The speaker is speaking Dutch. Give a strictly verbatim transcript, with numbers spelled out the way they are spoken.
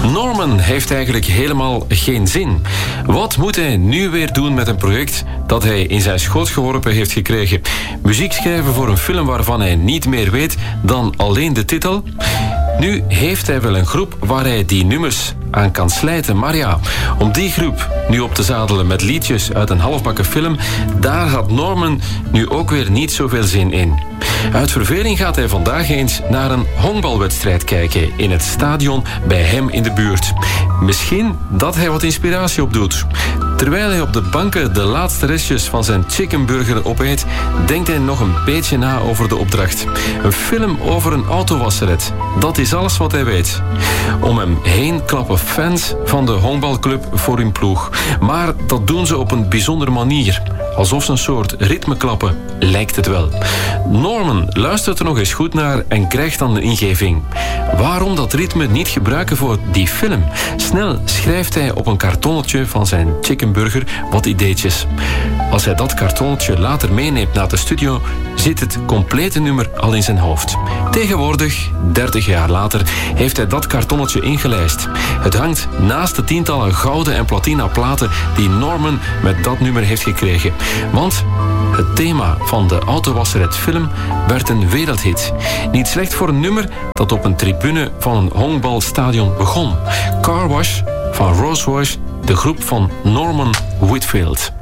Norman heeft eigenlijk helemaal geen zin. Wat moet hij nu weer doen met een project dat hij in zijn schoot geworpen heeft gekregen? Muziek schrijven voor een film waarvan hij niet meer weet dan alleen de titel? Nu heeft hij wel een groep waar hij die nummers aan kan slijten. Maar ja, om die groep nu op te zadelen met liedjes uit een halfbakken film, daar had Norman nu ook weer niet zoveel zin in. Uit verveling gaat hij vandaag eens naar een honkbalwedstrijd kijken in het stadion bij hem in de buurt. Misschien dat hij wat inspiratie opdoet. Terwijl hij op de banken de laatste restjes van zijn chickenburger opeet, denkt hij nog een beetje na over de opdracht. Een film over een autowasseret. Dat is alles wat hij weet. Om hem heen klappen fans van de honkbalclub voor hun ploeg. Maar dat doen ze op een bijzondere manier. Alsof ze een soort ritme klappen, lijkt het wel. Norman luistert er nog eens goed naar en krijgt dan de ingeving. Waarom dat ritme niet gebruiken voor die film? Snel schrijft hij op een kartonnetje van zijn chickenburger wat ideetjes. Als hij dat kartonnetje later meeneemt naar de studio, zit het complete nummer al in zijn hoofd. Tegenwoordig, dertig jaar later, heeft hij dat kartonnetje ingelijst. Het hangt naast de tientallen gouden en platina platen die Norman met dat nummer heeft gekregen. Want het thema van de autowasseret film werd een wereldhit. Niet slecht voor een nummer dat op een tribune van een honkbalstadion begon. Car Wash van Rose Wash, de groep van Norman Whitfield.